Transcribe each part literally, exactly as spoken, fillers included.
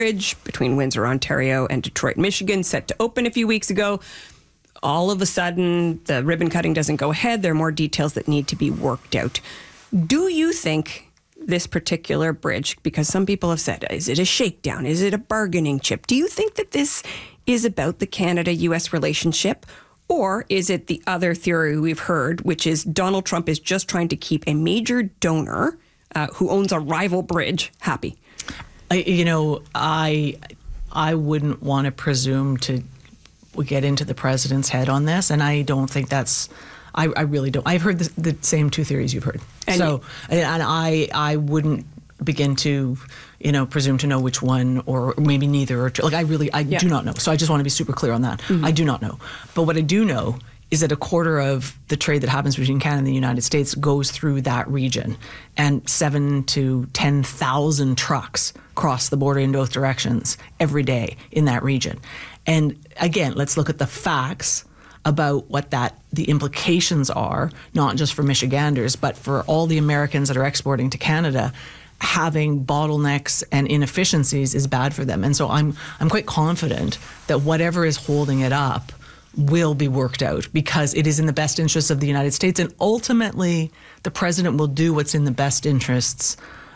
Bridge between Windsor, Ontario and Detroit, Michigan, set to open a few weeks ago. All of a sudden, the ribbon cutting doesn't go ahead. There are more details that need to be worked out. Do you think this particular bridge, because some people have said, is it a shakedown? Is it a bargaining chip? Do you think that this is about the Canada-U S relationship? Or is it the other theory we've heard, which is Donald Trump is just trying to keep a major donor uh, who owns a rival bridge happy? I, you know, I I wouldn't want to presume to get into the president's head on this, and I don't think that's. I, I really don't. I've heard the, the same two theories you've heard. And so, and I I wouldn't begin to, you know, presume to know which one, or maybe neither. Or like I really, I yeah. do not know. So I just want to be super clear on that. Mm-hmm. I do not know. But what I do know is that a quarter of the trade that happens between Canada and the United States goes through that region, and seven to ten thousand trucks cross the border in both directions every day in that region. And again, let's look at the facts about what that the implications are, not just for Michiganders, but for all the Americans that are exporting to Canada. Having bottlenecks and inefficiencies is bad for them. And so I'm I'm quite confident that whatever is holding it up will be worked out, because it is in the best interests of the United States. And ultimately, the president will do what's in the best interests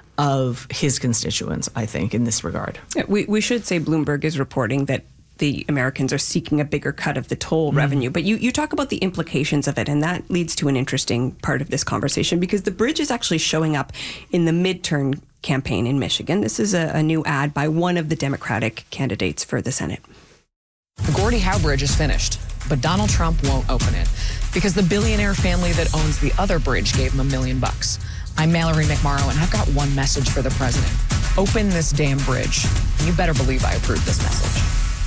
of his constituents, I think, in this regard. Yeah, we, we should say Bloomberg is reporting that the Americans are seeking a bigger cut of the toll mm. revenue. But you, you talk about the implications of it, and that leads to an interesting part of this conversation, because the bridge is actually showing up in the midterm campaign in Michigan. This is a, a new ad by one of the Democratic candidates for the Senate. The Gordie Howe Bridge is finished, but Donald Trump won't open it because the billionaire family that owns the other bridge gave him a million bucks. I'm Mallory McMorrow, and I've got one message for the president. Open this damn bridge. You better believe I approve this message.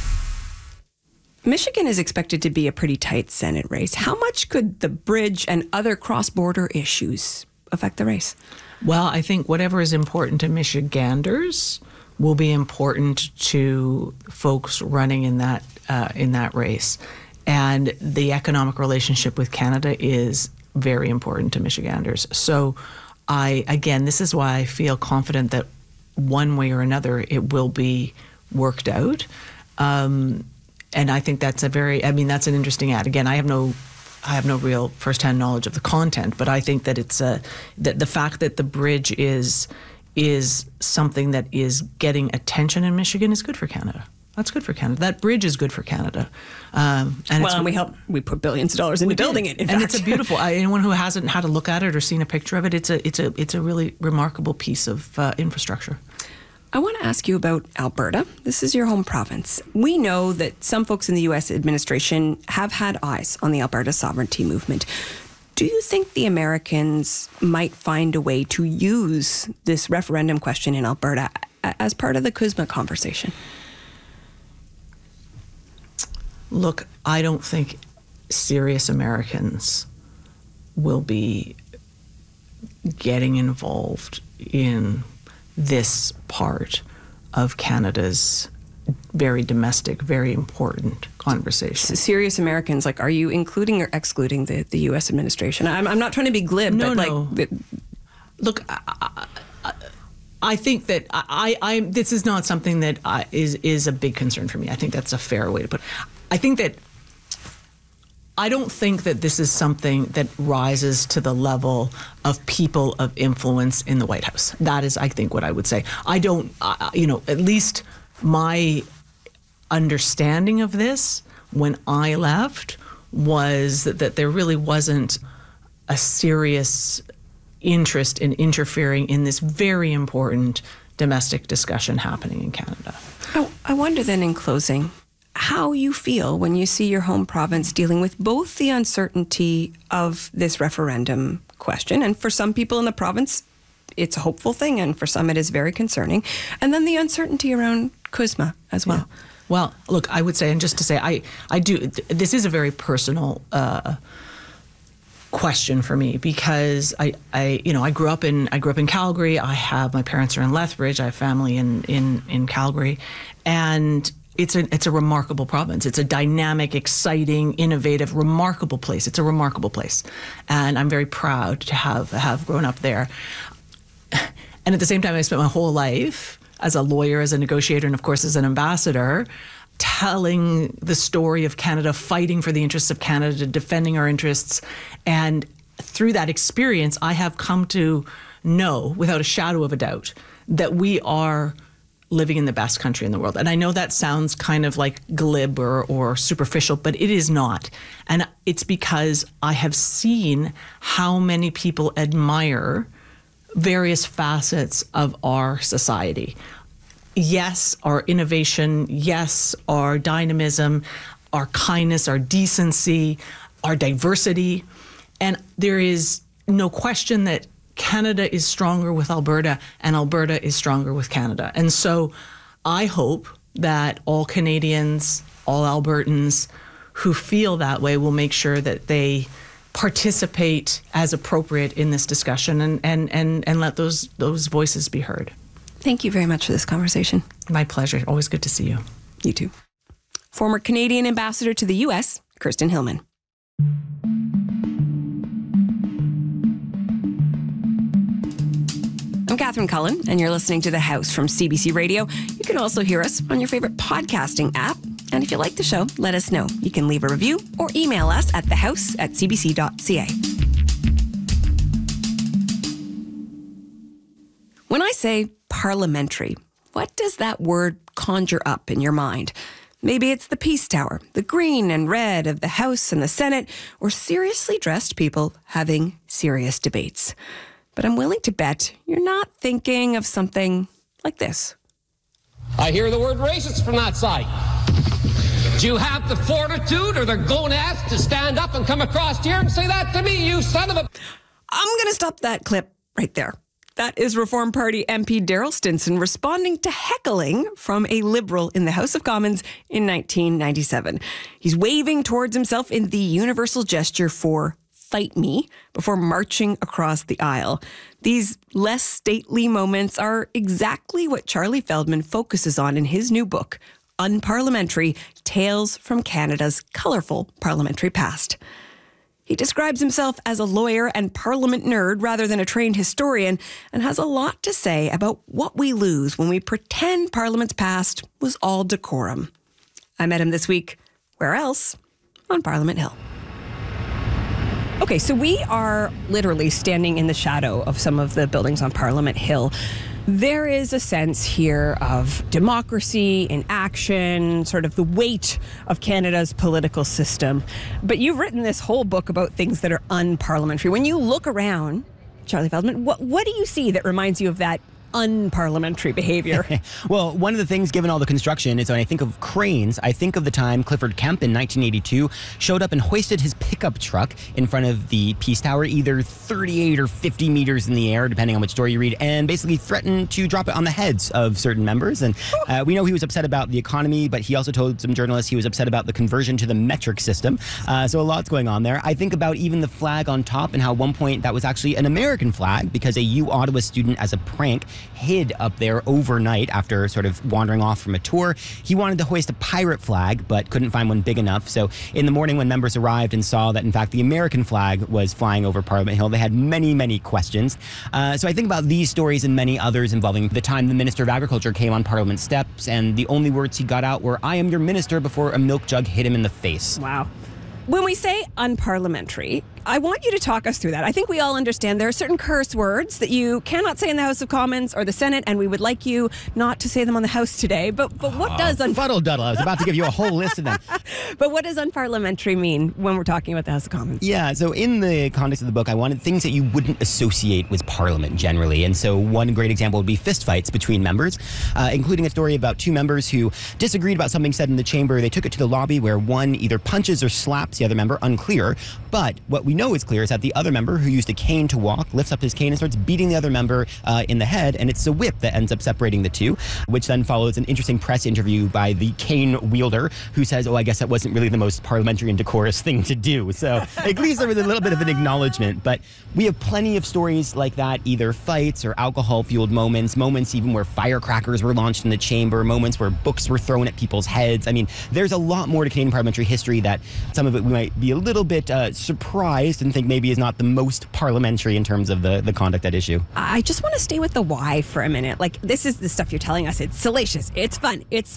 Michigan is expected to be a pretty tight Senate race. How much could the bridge and other cross-border issues affect the race? Well, I think whatever is important to Michiganders will be important to folks running in that uh, in that race. And the economic relationship with Canada is very important to Michiganders. So I, again, this is why I feel confident that one way or another it will be worked out. Um, and I think that's a very, I mean, that's an interesting ad. Again, I have no I have no real firsthand knowledge of the content, but I think that it's a, that the fact that the bridge is is something that is getting attention in Michigan is good for Canada. That's good for Canada. That bridge is good for Canada. Um, and well, it's, and we help. We put billions of dollars into building it. In and fact. It's a beautiful. I, anyone who hasn't had a look at it or seen a picture of it, it's a it's a it's a really remarkable piece of uh, infrastructure. I want to ask you about Alberta. This is your home province. We know that some folks in the U S administration have had eyes on the Alberta sovereignty movement. Do you think the Americans might find a way to use this referendum question in Alberta as part of the CUSMA conversation? Look, I don't think serious Americans will be getting involved in this part of Canada's very domestic, very important conversation. Serious Americans, like, are you including or excluding the, the U S administration? I'm, I'm not trying to be glib, no, but no. like... The, Look, I, I, I think that I, I, this is not something that I, is, is a big concern for me. I think that's a fair way to put it. I think that I don't think that this is something that rises to the level of people of influence in the White House. That is, I think, what I would say. I don't, uh, you know, at least my understanding of this when I left was that, that there really wasn't a serious interest in interfering in this very important domestic discussion happening in Canada. I, I wonder then, in closing, how you feel when you see your home province dealing with both the uncertainty of this referendum question, and for some people in the province, it's a hopeful thing, and for some it is very concerning, and then the uncertainty around CUSMA as well. Yeah. Well, look, I would say, and just to say, I, I do, this is a very personal uh, question for me, because I, I, you know, I grew up in, I grew up in Calgary. I have, my parents are in Lethbridge. I have family in, in, in Calgary, and It's a it's a remarkable province. It's a dynamic, exciting, innovative, remarkable place. It's a remarkable place, and I'm very proud to have have grown up there. And at the same time, I spent my whole life as a lawyer, as a negotiator, and of course as an ambassador, telling the story of Canada, fighting for the interests of Canada, defending our interests. And through that experience, I have come to know, without a shadow of a doubt, that we are living in the best country in the world. And I know that sounds kind of like glib or, or superficial, but it is not. And it's because I have seen how many people admire various facets of our society. Yes, our innovation, yes, our dynamism, our kindness, our decency, our diversity. And there is no question that Canada is stronger with Alberta and Alberta is stronger with Canada. And so I hope that all Canadians, all Albertans who feel that way will make sure that they participate as appropriate in this discussion and, and, and, and let those, those voices be heard. Thank you very much for this conversation. My pleasure. Always good to see you. You too. Former Canadian ambassador to the U S, Kirsten Hillman. I'm Catherine Cullen, and you're listening to The House from C B C Radio. You can also hear us on your favorite podcasting app. And if you like the show, let us know. You can leave a review or email us at thehouse at c b c dot c a. When I say parliamentary, what does that word conjure up in your mind? Maybe it's the Peace Tower, the green and red of the House and the Senate, or seriously dressed people having serious debates. But I'm willing to bet you're not thinking of something like this. I hear the word racist from that side. Do you have the fortitude or the gonads to stand up and come across here and say that to me, you son of a... I'm going to stop that clip right there. That is Reform Party M P Daryl Stinson responding to heckling from a Liberal in the House of Commons in nineteen ninety-seven. He's waving towards himself in the universal gesture for "fight me" before marching across the aisle. These less stately moments are exactly what Charlie Feldman focuses on in his new book, Unparliamentary: Tales from Canada's Colourful Parliamentary Past. He describes himself as a lawyer and parliament nerd rather than a trained historian, and has a lot to say about what we lose when we pretend Parliament's past was all decorum. I met him this week. Where else? On Parliament Hill. Okay, so we are literally standing in the shadow of some of the buildings on Parliament Hill. There is a sense here of democracy in action, sort of the weight of Canada's political system. But you've written this whole book about things that are unparliamentary. When you look around, Charlie Feldman, what, what do you see that reminds you of that unparliamentary behavior? Well, one of the things, given all the construction, is when I think of cranes, I think of the time Clifford Kemp in nineteen eighty-two showed up and hoisted his pickup truck in front of the Peace Tower, either thirty-eight or fifty meters in the air, depending on which story you read, and basically threatened to drop it on the heads of certain members. And uh, we know he was upset about the economy, but he also told some journalists he was upset about the conversion to the metric system. Uh, so a lot's going on there. I think about even the flag on top and how at one point that was actually an American flag because a U Ottawa student, as a prank, hid up there overnight after sort of wandering off from a tour. He wanted to hoist a pirate flag, but couldn't find one big enough. So in the morning when members arrived and saw that, in fact, the American flag was flying over Parliament Hill, they had many, many questions. Uh, so I think about these stories and many others involving the time the Minister of Agriculture came on Parliament steps, and the only words he got out were, "I am your minister," before a milk jug hit him in the face. Wow. When we say unparliamentary, I want you to talk us through that. I think we all understand there are certain curse words that you cannot say in the House of Commons or the Senate, and we would like you not to say them on the House today. But but what oh, does un- fuddle duddle? I was about to give you a whole list of them. But what does unparliamentary mean when we're talking about the House of Commons? Yeah, so in the context of the book, I wanted things that you wouldn't associate with Parliament generally. And so one great example would be fistfights between members, uh, including a story about two members who disagreed about something said in the chamber. They took it to the lobby where one either punches or slaps the other member, unclear. But what we know is clear is that the other member, who used a cane to walk, lifts up his cane and starts beating the other member uh, in the head, and it's a whip that ends up separating the two, which then follows an interesting press interview by the cane wielder, who says, oh, I guess that wasn't really the most parliamentary and decorous thing to do. So at least there was a little bit of an acknowledgement. But we have plenty of stories like that, either fights or alcohol-fueled moments, moments even where firecrackers were launched in the chamber, moments where books were thrown at people's heads. I mean, there's a lot more to Canadian parliamentary history that some of it we might be a little bit uh, surprised biased and think maybe is not the most parliamentary in terms of the, the conduct at issue. I just want to stay with the why for a minute. Like, this is the stuff you're telling us. It's salacious. It's fun. It's